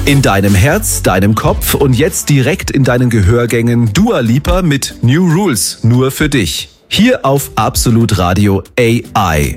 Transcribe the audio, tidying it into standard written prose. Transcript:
In deinem Herz, deinem Kopf und jetzt direkt in deinen Gehörgängen Dua Lipa mit New Rules, nur für dich. Hier auf Absolut Radio AI.